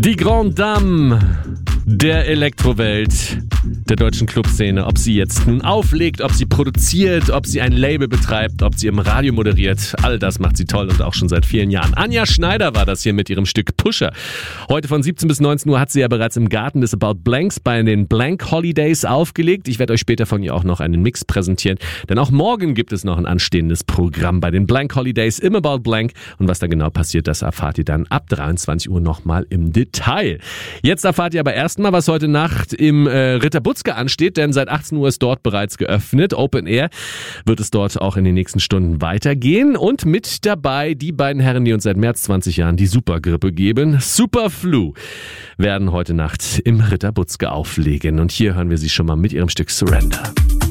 Die Grande Dame der Elektrowelt, der deutschen Clubszene, ob sie jetzt nun auflegt, ob sie produziert, ob sie ein Label betreibt, ob sie im Radio moderiert, all das macht sie toll und auch schon seit vielen Jahren. Anja Schneider war das hier mit ihrem Stück Pusher. Heute von 17 bis 19 Uhr hat sie ja bereits im Garten des About Blanks bei den Blank Holidays aufgelegt. Ich werde euch später von ihr auch noch einen Mix präsentieren, denn auch morgen gibt es noch ein anstehendes Programm bei den Blank Holidays im About Blank und was da genau passiert, das erfahrt ihr dann ab 23 Uhr nochmal im Detail. Jetzt erfahrt ihr aber erstmal, was heute Nacht im Ritter Butzke ansteht, denn seit 18 Uhr ist dort bereits geöffnet. Open Air wird es dort auch in den nächsten Stunden weitergehen und mit dabei die beiden Herren, die uns seit März 20 Jahren die Supergrippe geben, Superflu, werden heute Nacht im Ritter Butzke auflegen und hier hören wir sie schon mal mit ihrem Stück Surrender.